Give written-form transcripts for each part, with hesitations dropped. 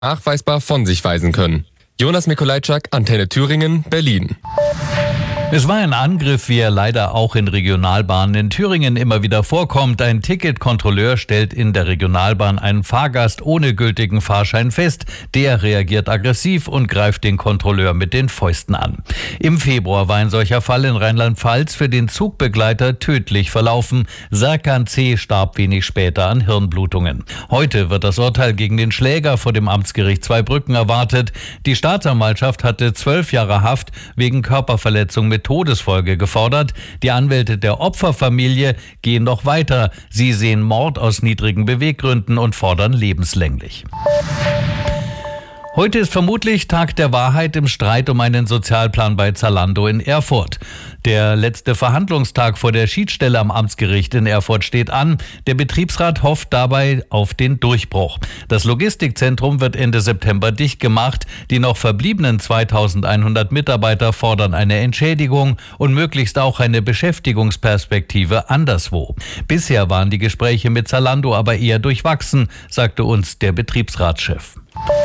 nachweisbar von sich weisen können. Jonas Mikolajczak, Antenne Thüringen, Berlin. Es war ein Angriff, wie er leider auch in Regionalbahnen in Thüringen immer wieder vorkommt. Ein Ticketkontrolleur stellt in der Regionalbahn einen Fahrgast ohne gültigen Fahrschein fest. Der reagiert aggressiv und greift den Kontrolleur mit den Fäusten an. Im Februar war ein solcher Fall in Rheinland-Pfalz für den Zugbegleiter tödlich verlaufen. Serkan C. starb wenig später an Hirnblutungen. Heute wird das Urteil gegen den Schläger vor dem Amtsgericht Zweibrücken erwartet. Die Staatsanwaltschaft hatte 12 Jahre Haft wegen Körperverletzung mit Todesfolge gefordert. Die Anwälte der Opferfamilie gehen noch weiter. Sie sehen Mord aus niedrigen Beweggründen und fordern lebenslänglich. Heute ist vermutlich Tag der Wahrheit im Streit um einen Sozialplan bei Zalando in Erfurt. Der letzte Verhandlungstag vor der Schiedsstelle am Amtsgericht in Erfurt steht an. Der Betriebsrat hofft dabei auf den Durchbruch. Das Logistikzentrum wird Ende September dicht gemacht. Die noch verbliebenen 2100 Mitarbeiter fordern eine Entschädigung und möglichst auch eine Beschäftigungsperspektive anderswo. Bisher waren die Gespräche mit Zalando aber eher durchwachsen, sagte uns der Betriebsratschef.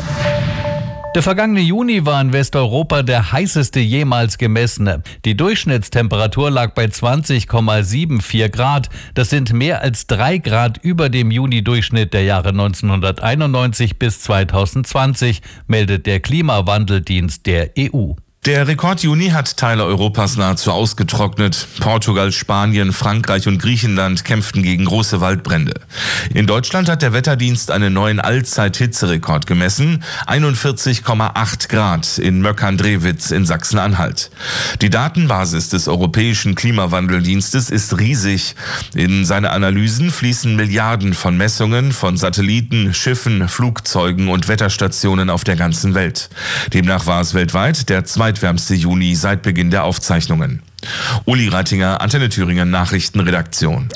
Der vergangene Juni war in Westeuropa der heißeste jemals gemessene. Die Durchschnittstemperatur lag bei 20,74 Grad. Das sind mehr als 3 Grad über dem Juni-Durchschnitt der Jahre 1991 bis 2020, meldet der Klimawandeldienst der EU. Der Rekord-Juni hat Teile Europas nahezu ausgetrocknet. Portugal, Spanien, Frankreich und Griechenland kämpften gegen große Waldbrände. In Deutschland hat der Wetterdienst einen neuen Allzeit-Hitzerekord gemessen. 41,8 Grad in Möckern-Drewitz in Sachsen-Anhalt. Die Datenbasis des Europäischen Klimawandeldienstes ist riesig. In seine Analysen fließen Milliarden von Messungen von Satelliten, Schiffen, Flugzeugen und Wetterstationen auf der ganzen Welt. Demnach war es weltweit der zweitwärmste Juni seit Beginn der Aufzeichnungen. Uli Reitinger, Antenne Thüringen Nachrichtenredaktion.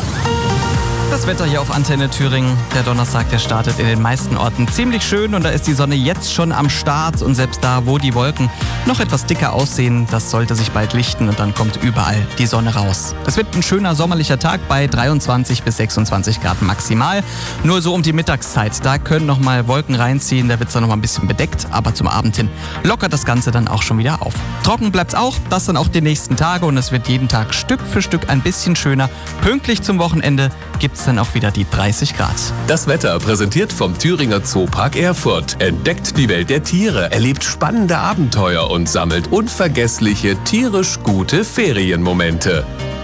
Das Wetter hier auf Antenne Thüringen. Der Donnerstag, der startet in den meisten Orten ziemlich schön und da ist die Sonne jetzt schon am Start und selbst da, wo die Wolken noch etwas dicker aussehen, das sollte sich bald lichten und dann kommt überall die Sonne raus. Es wird ein schöner sommerlicher Tag bei 23 bis 26 Grad maximal. Nur so um die Mittagszeit, da können noch mal Wolken reinziehen, da wird es dann noch mal ein bisschen bedeckt, aber zum Abend hin lockert das Ganze dann auch schon wieder auf. Trocken bleibt's auch, das dann auch die nächsten Tage und es wird jeden Tag Stück für Stück ein bisschen schöner. Pünktlich zum Wochenende gibt's dann auch wieder die 30 Grad. Das Wetter präsentiert vom Thüringer Zoopark Erfurt. Entdeckt die Welt der Tiere, erlebt spannende Abenteuer und sammelt unvergessliche, tierisch gute Ferienmomente.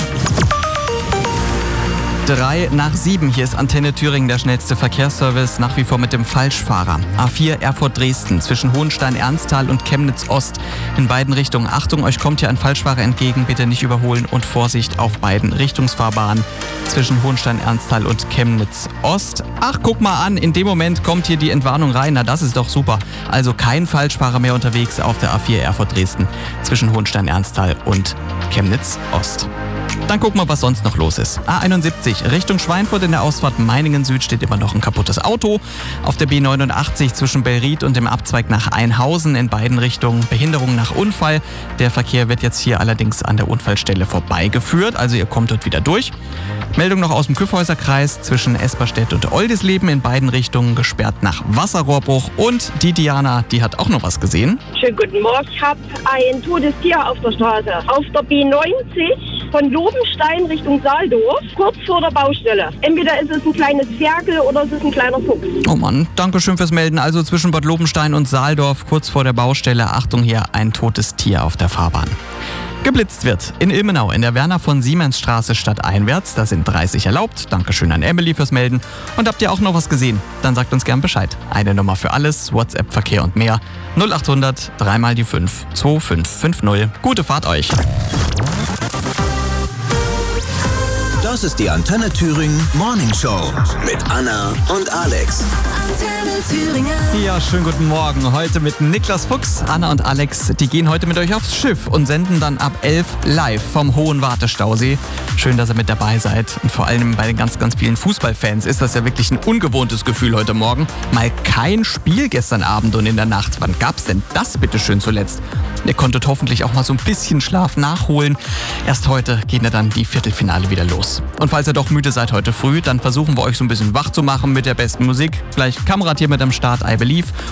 6:03. Hier ist Antenne Thüringen, der schnellste Verkehrsservice, nach wie vor mit dem Falschfahrer. A4 Erfurt-Dresden zwischen Hohenstein-Ernsthal und Chemnitz-Ost. In beiden Richtungen. Achtung, euch kommt hier ein Falschfahrer entgegen, bitte nicht überholen und Vorsicht auf beiden Richtungsfahrbahnen zwischen Hohenstein-Ernsthal und Chemnitz-Ost. Ach, guck mal an, in dem Moment kommt hier die Entwarnung rein, na das ist doch super. Also kein Falschfahrer mehr unterwegs auf der A4 Erfurt-Dresden zwischen Hohenstein-Ernsthal und Chemnitz-Ost. Dann gucken wir, was sonst noch los ist. A71 Richtung Schweinfurt in der Ausfahrt Meiningen Süd steht immer noch ein kaputtes Auto. Auf der B89 zwischen Bellried und dem Abzweig nach Einhausen in beiden Richtungen Behinderung nach Unfall. Der Verkehr wird jetzt hier allerdings an der Unfallstelle vorbeigeführt, also ihr kommt dort wieder durch. Meldung noch aus dem Kyffhäuserkreis zwischen Esperstedt und Oldisleben in beiden Richtungen gesperrt nach Wasserrohrbruch. Und die Diana, die hat auch noch was gesehen. Schönen guten Morgen. Ich habe ein totes Tier auf der Straße. Auf der B90 von Lobenstein Richtung Saaldorf, kurz vor der Baustelle. Entweder ist es ein kleines Ferkel oder es ist ein kleiner Fuchs. Oh Mann, danke schön fürs Melden. Also zwischen Bad Lobenstein und Saaldorf, kurz vor der Baustelle. Achtung, hier ein totes Tier auf der Fahrbahn. Geblitzt wird in Ilmenau in der Werner von Siemens Straße stadteinwärts. Da sind 30 erlaubt. Dankeschön an Emily fürs Melden. Und habt ihr auch noch was gesehen? Dann sagt uns gern Bescheid. Eine Nummer für alles, WhatsApp, Verkehr und mehr. 0800 3 mal die 5 2550. Gute Fahrt euch. Das ist die Antenne Thüringen Morning Show mit Anna und Alex. Antenne Thüringen. Ja, schönen guten Morgen. Heute mit Niklas Fuchs, Anna und Alex. Die gehen heute mit euch aufs Schiff und senden dann ab 11 live vom Hohen Wartestausee. Schön, dass ihr mit dabei seid. Und vor allem bei den ganz, ganz vielen Fußballfans ist das ja wirklich ein ungewohntes Gefühl heute Morgen. Mal kein Spiel gestern Abend und in der Nacht. Wann gab's denn das bitte schön zuletzt? Ihr konntet hoffentlich auch mal so ein bisschen Schlaf nachholen. Erst heute gehen ja dann die Viertelfinale wieder los. Und falls ihr doch müde seid heute früh, dann versuchen wir euch so ein bisschen wach zu machen mit der besten Musik. Gleich Kamerad hier mit am Start, I Believe.